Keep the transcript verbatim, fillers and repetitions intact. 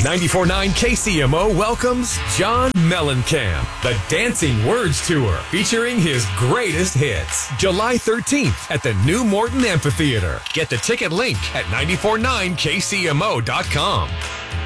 ninety-four point nine K C M O welcomes John Mellencamp, the Dancing Words Tour, featuring his greatest hits. July thirteenth at the New Morton Amphitheater. Get the ticket link at nine four nine K C M O dot com.